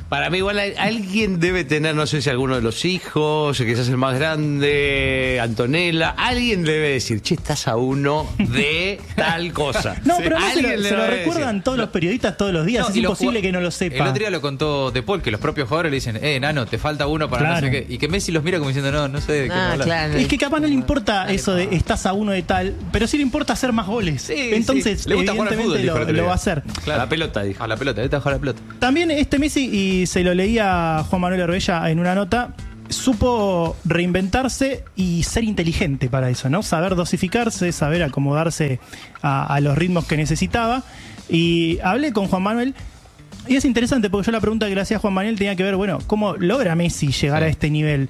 Para mí igual hay- alguien debe tener, no sé si alguno de los hijos, el que se hace el más grande, Antonella, alguien debe decir, che, estás a uno de tal cosa. No, pero además se lo, Alguien se le lo debe recuerdan decir. todos los periodistas todos los días. No, es y los imposible jugad- que no lo El sepa. otro día lo contó De Paul, que los propios jugadores le dicen, eh, Nano, te falta uno para Claro. no sé qué. Y que Messi los mira como diciendo, no, no sé de qué me Ah, hablas. claro. Es que capaz no le importa eso de estás a uno de tal, pero sí le importa hacer más goles. Sí, Entonces, sí. Le gusta jugar al fútbol, evidentemente dijo el lo, otro lo día. va a hacer. A la pelota, dijo. A la pelota, vete a jugar a la pelota. También este Messi, y se lo leía Juan Manuel Orbella en una nota, supo reinventarse y ser inteligente para eso, ¿no? Saber dosificarse, saber acomodarse a, a los ritmos que necesitaba. Y hablé con Juan Manuel, y es interesante porque yo la pregunta que le hacía a Juan Manuel tenía que ver, bueno, ¿cómo logra Messi llegar Sí. a este nivel?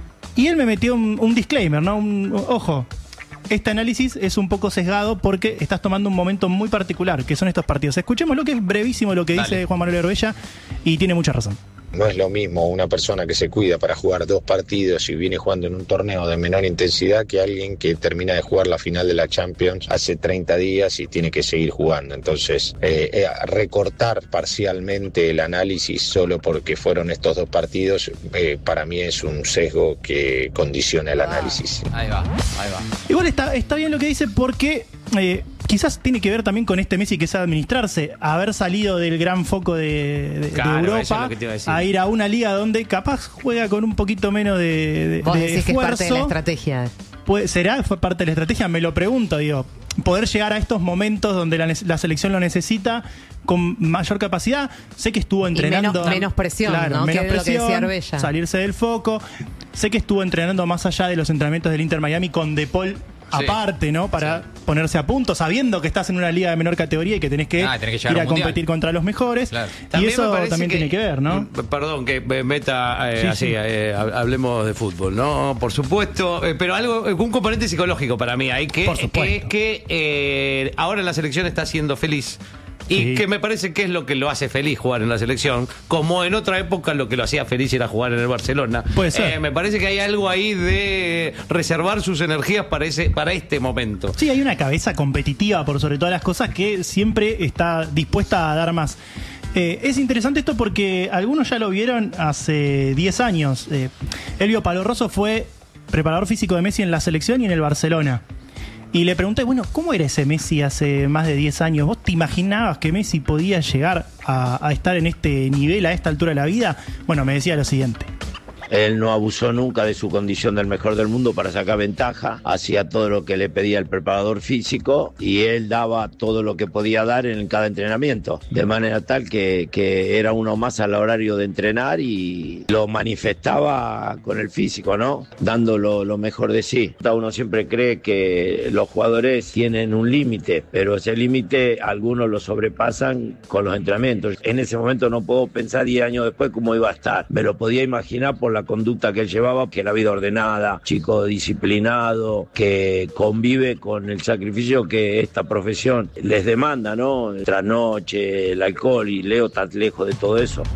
Y él me metió un, un disclaimer, ¿no? Un, ojo, este análisis es un poco sesgado porque estás tomando un momento muy particular, que son estos partidos. Escuchemos lo que es brevísimo lo que Dale. dice Juan Manuel Orbella, y tiene mucha razón. No es lo mismo una persona que se cuida para jugar dos partidos y viene jugando en un torneo de menor intensidad que alguien que termina de jugar la final de la Champions hace treinta días y tiene que seguir jugando. Entonces, eh, eh, recortar parcialmente el análisis solo porque fueron estos dos partidos, eh, para mí es un sesgo que condiciona el análisis. Ahí va, ahí va. Igual está, está bien lo que dice porque eh, quizás tiene que ver también con este Messi que sabe administrarse, haber salido del gran foco de, de- de Claro, eso es Europa lo que te iba a decir. a ir a una liga donde capaz juega con un poquito menos de, de, Vos de decís que es parte de la esfuerzo. estrategia. Puede- ¿Será? ¿Fue parte de la estrategia? Me lo pregunto, digo. Poder llegar a estos momentos donde la, ne- la selección lo necesita con mayor capacidad. Sé que estuvo entrenando. menos- menos presión, Claro, ¿no? menos Que es lo que presión, decía Orbella. salirse del foco. Sé que estuvo entrenando más allá de los entrenamientos del Inter Miami con De Paul aparte, ¿no? Para ponerse a punto, sabiendo que estás en una liga de menor categoría y que tenés que, Ah, tenés que llegar ir a a un mundial. competir contra los mejores. Claro. Y También me eso parece también que- tiene que ver, ¿no? Mm, Perdón que me meta eh, Sí, así, sí. eh, hab- hablemos de fútbol, ¿no? Por supuesto, eh, pero algo, eh, un componente psicológico para mí hay que, Por que supuesto. es que eh, ahora la selección está siendo feliz. Y Sí. que me parece que es lo que lo hace feliz jugar en la selección, como en otra época lo que lo hacía feliz era jugar en el Barcelona. Puede ser. Eh, me parece que hay algo ahí de reservar sus energías para ese, para este momento. Sí, hay una cabeza competitiva por sobre todas las cosas que siempre está dispuesta a dar más. Eh, es interesante esto porque algunos ya lo vieron hace diez años. Eh, Elvio Palorroso fue preparador físico de Messi en la selección y en el Barcelona. Y le pregunté, bueno, ¿cómo era ese Messi hace más de diez años? ¿Vos te imaginabas que Messi podía llegar a, a estar en este nivel, a esta altura de la vida? Bueno, me decía lo siguiente. Él no abusó nunca de su condición del mejor del mundo para sacar ventaja, hacía todo lo que le pedía el preparador físico y él daba todo lo que podía dar en cada entrenamiento, de manera tal que, que era uno más al horario de entrenar y lo manifestaba con el físico, ¿no? Dando lo, lo mejor de sí. Uno siempre cree que los jugadores tienen un límite, pero ese límite algunos lo sobrepasan con los entrenamientos. En ese momento no puedo pensar diez años después cómo iba a estar, me lo podía imaginar por la conducta que él llevaba, que la vida ordenada, chico disciplinado, que convive con el sacrificio que esta profesión les demanda, ¿no? Trasnoche, el alcohol, y Leo está lejos de todo eso.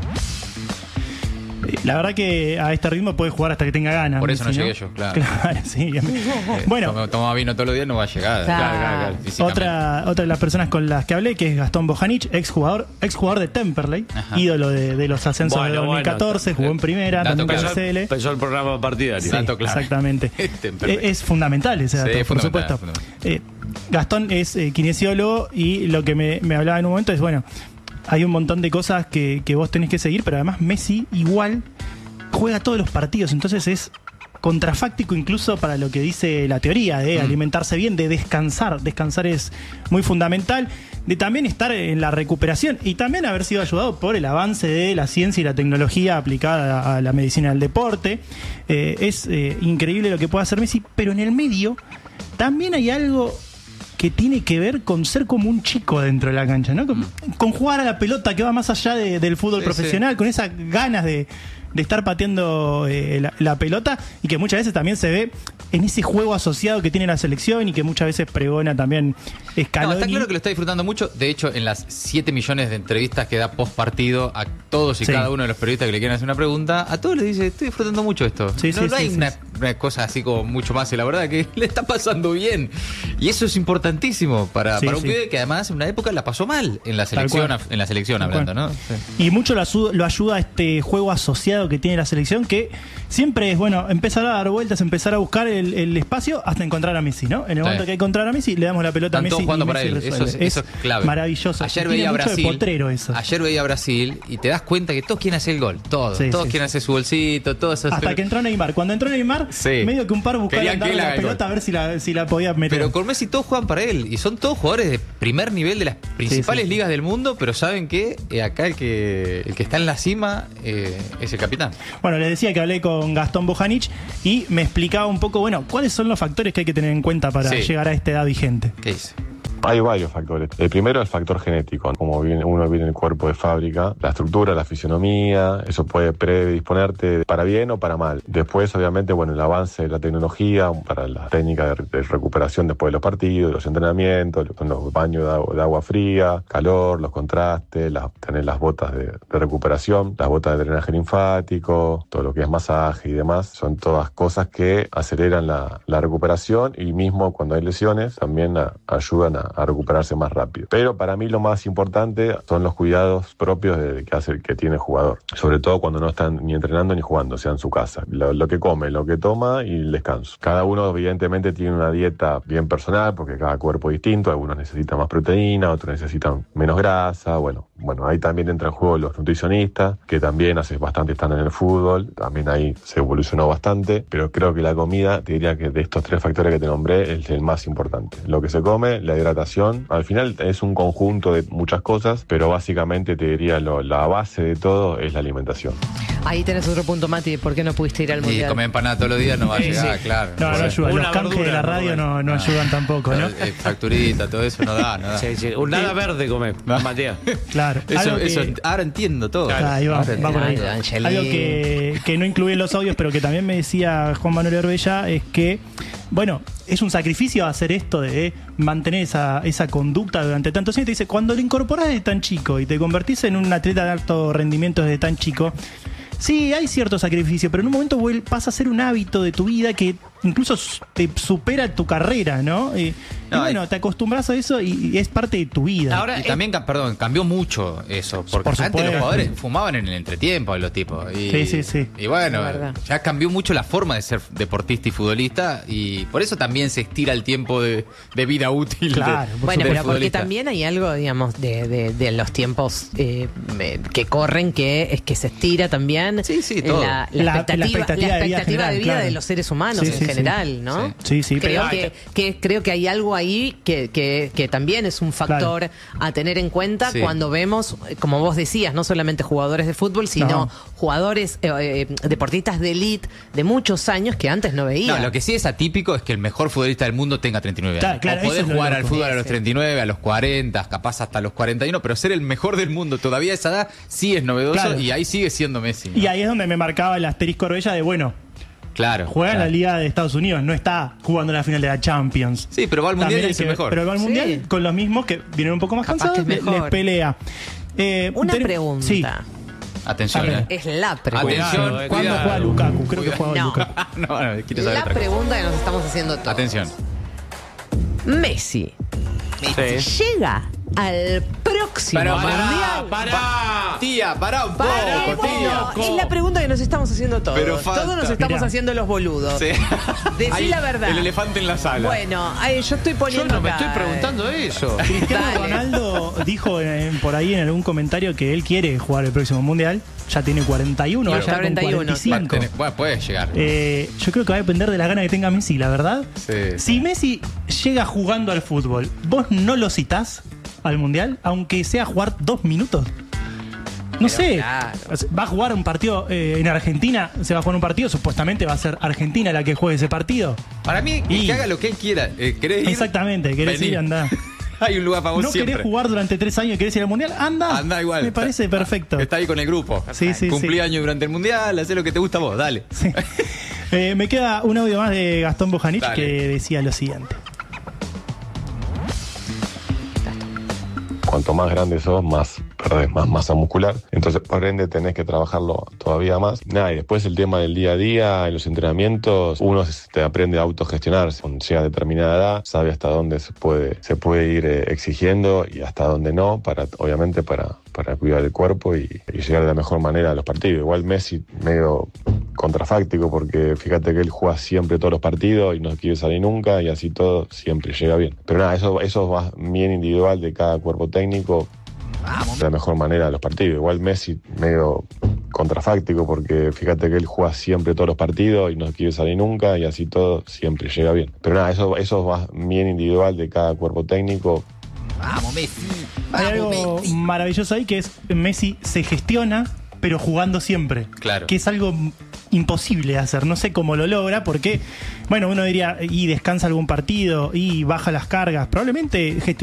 La verdad que a este ritmo puede jugar hasta que tenga ganas. Por eso no Messi, llegué yo, claro. Claro, sí. Bueno, Toma, toma vino todos los días, no va a llegar. Claro. Claro, claro, claro, físicamente. Otra, otra de las personas con las que hablé, que es Gastón Bojanic, ex jugador, ex jugador de Temperley, Ajá. ídolo de, de los ascensos Bueno, de dos mil catorce, bueno, jugó en primera, dato también con claro. la C L. Empezó el programa partidario. Sí, Dato clave. exactamente. Temperley. Es, es fundamental ese dato, Sí, por fundamental, supuesto. Eh, Gastón es eh, kinesiólogo y lo que me, me hablaba en un momento es, bueno, hay un montón de cosas que, que vos tenés que seguir, pero además Messi igual juega todos los partidos, entonces es contrafáctico incluso para lo que dice la teoría de Mm. alimentarse bien, de descansar. Descansar es muy fundamental, de también estar en la recuperación y también haber sido ayudado por el avance de la ciencia y la tecnología aplicada a la medicina del deporte. Eh, es eh, increíble lo que puede hacer Messi, pero en el medio también hay algo que tiene que ver con ser como un chico dentro de la cancha, ¿no? Con, con jugar a la pelota que va más allá de- del fútbol Sí, profesional, con esas ganas de, de estar pateando eh, la, la pelota y que muchas veces también se ve en ese juego asociado que tiene la selección y que muchas veces pregona también No, Scaloni. está claro que lo está disfrutando mucho. De hecho, en las siete millones de entrevistas que da post partido a todos y Sí. cada uno de los periodistas que le quieren hacer una pregunta, a todos les dice, estoy disfrutando mucho esto. Sí, no sí, no hay sí, una sí. una cosa así como mucho más elaborada, que le está pasando bien. Y eso es importantísimo para, Sí, para un sí. pibe que además en una época la pasó mal en la selección, cual. en la selección Tal hablando, cual. ¿no? Sí. Y mucho lo, asu- lo ayuda este juego asociado que tiene la selección, que siempre es, bueno, empezar a dar vueltas, empezar a buscar el, el espacio hasta encontrar a Messi, ¿no? En el Sí. momento que hay que encontrar a Messi, le damos la pelota Están a todos Messi jugando y para Messi él. Eso resuelve. es, eso es clave. Maravilloso. Ayer Tiene veía a mucho de Brasil. potrero eso. Ayer veía a Brasil y te das cuenta que todos quieren hacer el gol. Todos. Sí, todos sí, quieren hacer su bolsito. Todos esos- Hasta que entró Neymar. Cuando entró Neymar, Sí. medio que un par buscaron Querían que darle él la haga el pelota gol. a ver si la, si la podía meter. Pero con Messi todos juegan para él. Y son todos jugadores de primer nivel de las principales sí. ligas del mundo. Pero saben que eh, acá el que el que está en la cima eh, es el capitán. Bueno, les decía que hablé con Gastón Bojanic y me explicaba un poco, bueno, cuáles son los factores que hay que tener en cuenta para Sí. llegar a esta edad vigente. ¿Qué dice? Hay varios factores. El primero es el factor genético. Como viene- uno viene en el cuerpo de fábrica, la estructura, la fisionomía, eso puede predisponerte para bien o para mal. Después, obviamente, bueno, el avance de la tecnología para la técnica de, de recuperación después de los partidos, los entrenamientos, los, los baños de agua, de agua fría, calor, los contrastes, las, tener las botas de, de recuperación, las botas de drenaje linfático, todo lo que es masaje y demás, son todas cosas que aceleran la, la recuperación y mismo cuando hay lesiones también a- ayudan a, a recuperarse más rápido. Pero para mí lo más importante son los cuidados propios de, que hace que tiene el jugador, sobre todo cuando no están ni entrenando ni jugando, o sea en su casa. Lo, lo que come, lo que toma y el descanso. Cada uno evidentemente tiene una dieta bien personal porque cada cuerpo es distinto, algunos necesitan más proteína, otros necesitan menos grasa, bueno, bueno, ahí también entra en juego los nutricionistas, que también hace bastante están en el fútbol, también ahí se evolucionó bastante, pero creo que la comida, te diría que de estos tres factores que te nombré, es el más importante. Lo que se come, la hidratación, al final es un conjunto de muchas cosas, pero básicamente te diría lo, la base de todo es la alimentación. Ahí tenés otro punto, Mati, ¿por qué no pudiste ir al Y mundial? comer empanada todos los días no va a Sí, llegar, sí. claro. No, no Bueno. ayuda. Los canjes de la radio no, no ayudan tampoco, ¿no? Eh, Facturita, todo eso no da, no da. Sí, sí. Un nada verde come, Matías. Claro. Eso, Algo que- eso, ahora entiendo todo. Ah, ahí va, Ahora va por ahí. entiendo. Angelín. Algo que, que no incluye en los audios, pero que también me decía Juan Manuel Orbella, es que, bueno, es un sacrificio hacer esto de mantener esa, esa conducta durante tantos años. Te dice, cuando lo incorporás desde tan chico y te convertís en un atleta de alto rendimiento desde tan chico, sí, hay cierto sacrificio, pero en un momento vuel- pasa a ser un hábito de tu vida que incluso s- te supera tu carrera, ¿no? Y, y No, bueno, te acostumbras a eso y, y es parte de tu vida. y también, ca- perdón, cambió mucho eso. Porque Por antes supuesto. los jugadores fumaban en el entretiempo, los tipos. Y, Sí, sí, sí. Y bueno, Es verdad. ya cambió mucho la forma de ser deportista y futbolista. Y por eso también se estira el tiempo de, de vida útil. de- Bueno, del pero porque futbolista. también hay algo, digamos, de, de, de los tiempos eh, eh, que corren, que es que se estira también sí, sí, todo. la, la La- la expectativa, expectativa la de vida expectativa general, de vida claro. de los seres humanos Sí, en sí, sí. general, ¿no? Sí, sí, creo pero- que, que creo que hay algo ahí que, que, que también es un factor Claro. a tener en cuenta Sí. cuando vemos, eh, como vos decías, no solamente jugadores de fútbol, sino No. jugadores, eh, eh, deportistas de elite de muchos años que antes no veía. No, lo que sí es atípico es que el mejor futbolista del mundo tenga treinta y nueve Claro, años. claro, o poder eso es lo jugar al loco. fútbol a los Sí. treinta y nueve, a los cuarenta, capaz hasta los cuarenta y uno, pero ser el mejor del mundo todavía a esa edad sí es novedoso Claro. y ahí sigue siendo Messi. ¿no? Y ahí es donde me marcaba el asterisco Orbella de, bueno, Claro. juega en claro. la Liga de Estados Unidos, no está jugando en la final de la Champions. Sí, pero va al Mundial También y hay es el que- mejor. Pero va al Sí. Mundial con los mismos que vienen un poco más Capaz cansados, que es le- les mejor. pelea. Eh, Una ten- pregunta. Sí. Atención, A ver. eh. Es la pregunta. Atención. ¿Cuándo cuidado. juega Lukaku? Creo que juega No. Lukaku. no, no, quiero saber La otra cosa. pregunta que nos estamos haciendo todos. Atención. Messi Sí. llega al próximo Pero pará, mundial. pará. Tía, pará un poco, Paremos. tía. Es la pregunta que nos estamos haciendo todos. Pero falta. Todos nos estamos Mirá. haciendo los boludos. Sí. Decí Ahí, la verdad. El elefante en la sala. Bueno, ay, yo estoy Yo poniendo no me acá, estoy eh. preguntando eso. Cristiano Dale. Ronaldo dijo eh, por ahí en algún comentario que él quiere jugar el próximo Mundial. Ya tiene cuarenta y uno, va a Claro, llegar con cuarenta y uno. cuarenta y cinco. Tenés- Bueno, puede llegar. Eh, yo creo que va a depender de la gana que tenga Messi, la verdad. Sí. Si Messi llega jugando al fútbol, ¿vos no lo citás al Mundial? Aunque sea jugar dos minutos. No sé. claro. Va a jugar un partido eh, en Argentina, se va a jugar un partido, supuestamente va a ser Argentina la que juegue ese partido. Para mí, Y- que haga lo que él quiera. Eh, ¿Querés ir? Exactamente, querés Vení. ir, andá. Hay un lugar para vos ¿No siempre. querés jugar durante tres años y querés ir al Mundial? Anda. Anda igual. Me parece Está- perfecto. Está ahí con el grupo. Sí, sí, Cumplí sí. años durante el mundial, hacé lo que te gusta a vos, dale. Sí. Eh, me queda un audio más de Gastón Bojanic Dale. que decía lo siguiente. cuanto más grande sos, más perdés más masa muscular. Entonces, por ende, tenés que trabajarlo todavía más. Nada, y después el tema del día a día, en los entrenamientos, uno se te aprende a autogestionarse. Cuando llega a determinada edad, sabe hasta dónde se puede, se puede ir eh, exigiendo y hasta dónde no, para, obviamente para, para cuidar el cuerpo y, y llegar de la mejor manera a los partidos. Igual Messi, medio contrafáctico, porque fíjate que él juega siempre todos los partidos y no quiere salir nunca, y así todo siempre llega bien. Pero nada, eso, eso va bien individual de cada cuerpo técnico, de la mejor manera a los partidos. Igual Messi, medio contrafáctico, porque fíjate que él juega siempre todos los partidos y no quiere salir nunca, y así todo siempre llega bien. Pero nada, eso, eso va bien individual de cada cuerpo técnico. Vamos, Messi. Hay Vamos, algo Messi. maravilloso ahí, que es Messi se gestiona, pero jugando siempre. Claro. Que es algo imposible de hacer. No sé cómo lo logra, porque, bueno, uno diría, y descansa algún partido, y baja las cargas. Probablemente gestiona